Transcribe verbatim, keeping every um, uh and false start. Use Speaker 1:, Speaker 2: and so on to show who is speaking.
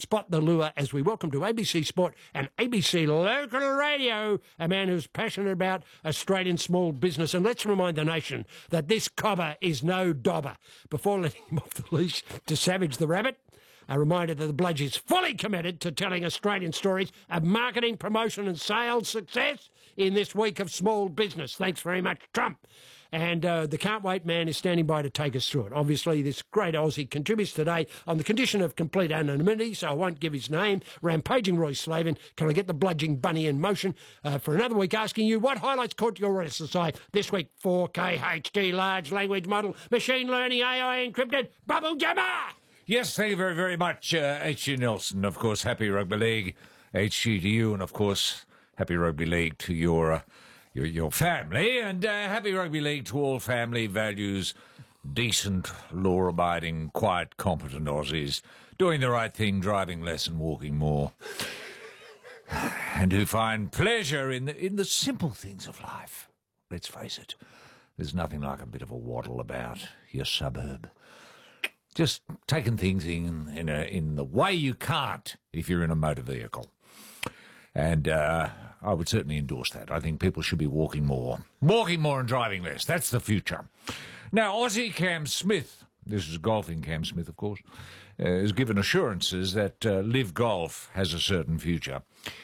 Speaker 1: spot the lure as we welcome to A B C Sport and A B C Local Radio a man who's passionate about Australian small business. And let's remind the nation that this cobber is no dobber. Before letting him off the leash to Savage the Rabbit, a reminder that the Bludge is fully committed to telling Australian stories of marketing, promotion and sales success in this week of small business. Thanks very much, Trump. And uh, the Can't Wait man is standing by to take us through it. Obviously, this great Aussie contributes today on the condition of complete anonymity, so I won't give his name. Rampaging Roy Slavin, can I get the bludging bunny in motion uh, for another week, asking you what highlights caught your restless eye this week? four K H D, large language model, machine learning, A I encrypted, bubble jammer!
Speaker 2: Yes, thank you very, very much, uh, H G Nelson. Of course, happy Rugby League, H G to you, and of course, happy Rugby League to your... Uh, Your, your family, and uh, happy Rugby League to all family values, decent, law-abiding, quiet, competent Aussies, doing the right thing, driving less and walking more, and who find pleasure in the, in the simple things of life. Let's face it, there's nothing like a bit of a waddle about your suburb. Just taking things in in, a, in the way you can't if you're in a motor vehicle. And uh, I would certainly endorse that. I think people should be walking more. Walking more and driving less. That's the future. Now, Aussie Cam Smith, this is golfing Cam Smith, of course, uh, has given assurances that uh, Live Golf has a certain future.